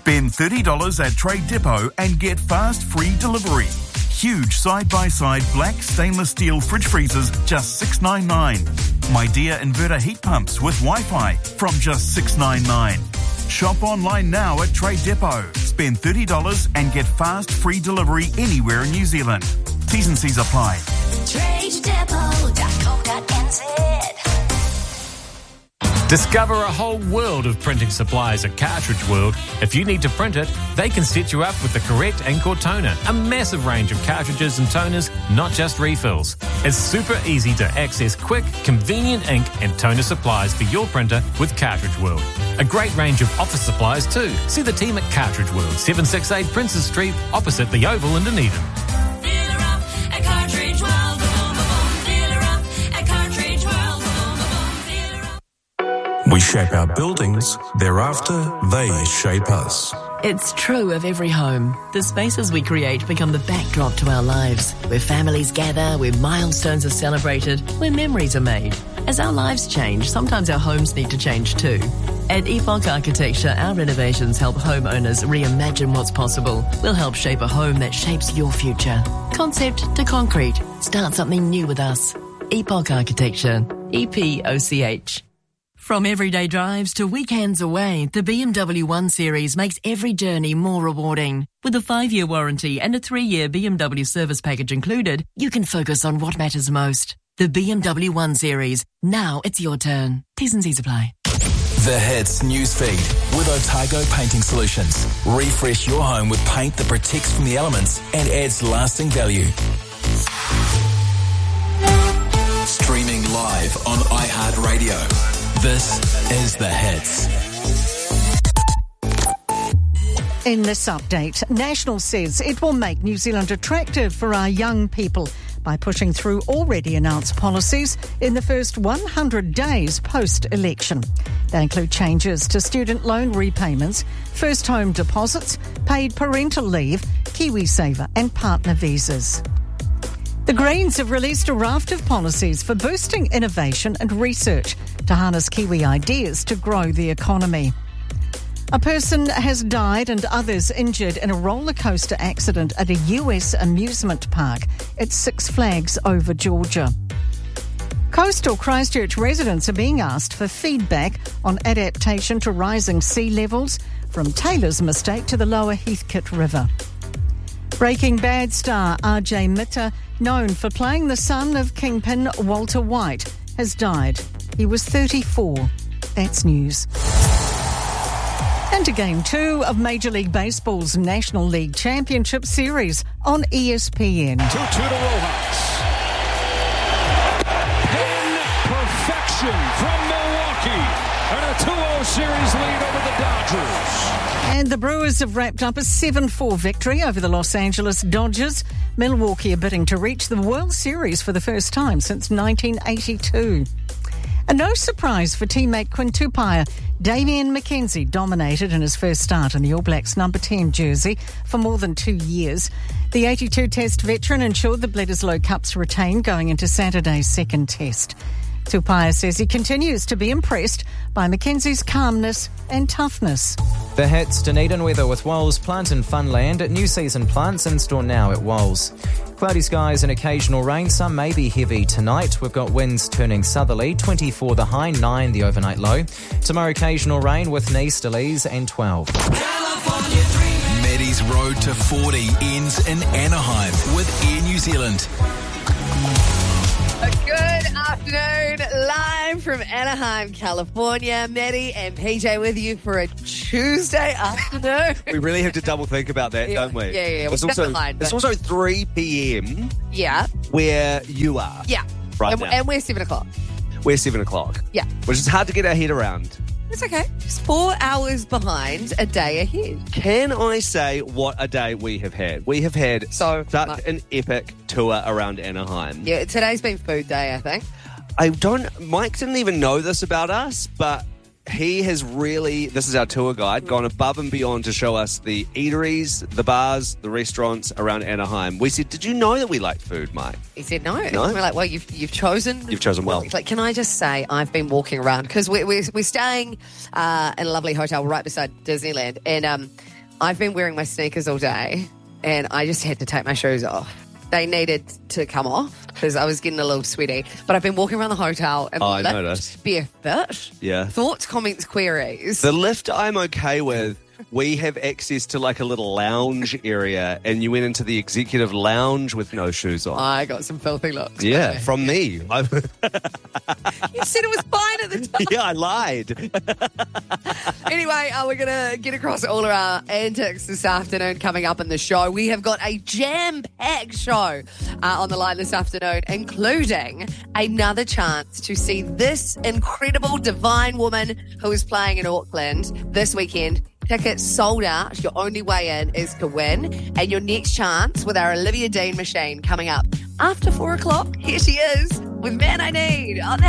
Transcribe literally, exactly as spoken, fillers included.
Spend thirty dollars at Trade Depot and get fast free delivery. Huge side-by-side black stainless steel fridge freezers, just six dollars ninety-nine. My Dear inverter heat pumps with Wi-Fi from just six dollars ninety-nine. Shop online now at Trade Depot. Spend thirty dollars and get fast free delivery anywhere in New Zealand. T's and C's apply. trade depot dot co dot n z. Discover a whole world of printing supplies at Cartridge World. If you need to print it, they can set you up with the correct ink or toner. A massive range of cartridges and toners, not just refills. It's super easy to access quick, convenient ink and toner supplies for your printer with Cartridge World. A great range of office supplies too. See the team at Cartridge World, seven sixty-eight Princes Street, opposite the Oval in Dunedin. Fill her up at Cartridge World. Boom, boom, boom. Fill her up at Cartridge World. Boom, boom, boom. Fill her up. We shape our buildings, thereafter they shape us. It's true of every home. The spaces we create become the backdrop to our lives, where families gather, where milestones are celebrated, where memories are made. As our lives change, sometimes our homes need to change too. At Epoch Architecture, our renovations help homeowners reimagine what's possible. We'll help shape a home that shapes your future. Concept to concrete. Start something new with us. Epoch Architecture. E P O C H. From everyday drives to weekends away, the B M W one Series makes every journey more rewarding. With a five-year warranty and a three-year B M W service package included, you can focus on what matters most. The B M W one Series. Now it's your turn. T's and C's apply. The Hits newsfeed with Otago Painting Solutions. Refresh your home with paint that protects from the elements and adds lasting value. Streaming live on iHeartRadio. This is The Hits. In this update, National says it will make New Zealand attractive for our young people by pushing through already announced policies in the first one hundred days post-election. They include changes to student loan repayments, first home deposits, paid parental leave, KiwiSaver and partner visas. The Greens have released a raft of policies for boosting innovation and research to harness Kiwi ideas to grow the economy. A person has died and others injured in a roller coaster accident at a U S amusement park at Six Flags over Georgia. Coastal Christchurch residents are being asked for feedback on adaptation to rising sea levels from Taylor's mistake to the lower Heathcote River. Breaking Bad star R J Mitter, known for playing the son of Kingpin Walter White, has died. He was thirty-four. That's news. And to Game two of Major League Baseball's National League Championship Series on E S P N. two two to Rojas. Then perfection from Milwaukee. And a two oh series lead over the Dodgers. And the Brewers have wrapped up a seven four victory over the Los Angeles Dodgers. Milwaukee are bidding to reach the World Series for the first time since nineteen eighty-two. And no surprise for teammate Quinn Tupaia, Damian McKenzie dominated in his first start in the All Blacks number ten jersey for more than two years. The eighty-two Test veteran ensured the Bledisloe Cup's retain going into Saturday's second Test. Tupaia says he continues to be impressed by McKenzie's calmness and toughness. The Hits, Dunedin weather with Wols Plant and Funland. New season plants in store now at Wols. Cloudy skies and occasional rain. Some may be heavy tonight. We've got winds turning southerly. twenty-four the high, nine the overnight low. Tomorrow occasional rain with easterlies and twelve. Maddie's Road to forty ends in Anaheim with Air New Zealand. Good afternoon, live from Anaheim, California. Maddie and P J with you for a Tuesday afternoon. We really have to double think about that, Yeah, don't we? yeah, yeah, It's we're also, behind, it's but- also three p.m. Yeah, where you are. yeah. Right and, now. and we're seven o'clock. We're seven o'clock. Yeah. Which is hard to get our head around. It's okay. It's four hours behind, a day ahead. Can I say what a day we have had? We have had So such much. an epic tour around Anaheim. Yeah, today's been food day, I think. I don't, Mike didn't even know this about us, but he has really, this is our tour guide, gone above and beyond to show us the eateries, the bars, the restaurants around Anaheim. We said, did you know that we like food, Mike? He said no. No? We're like, well, you've you've chosen. You've chosen well. He's like, can I just say, I've been walking around because we're we're, we're staying uh, in a lovely hotel right beside Disneyland, and um, I've been wearing my sneakers all day and I just had to take my shoes off. They needed to come off because I was getting a little sweaty. But I've been walking around the hotel and Oh, I lift noticed. barefoot. Yeah. Thoughts, comments, queries. The lift I'm okay with. We have access to like a little lounge area, and you went into the executive lounge with no shoes on. I got some filthy looks. Yeah, from me. I- You said it was fine at the time. yeah, I lied. Anyway, uh, we're going to get across all of our antics this afternoon coming up in the show. We have got a jam-packed show uh, on the line this afternoon, including another chance to see this incredible divine woman who is playing in Auckland this weekend. Tickets sold out. Your only way in is to win. And your next chance with our Olivia Dean machine coming up after four o'clock. Here she is with Man I Need on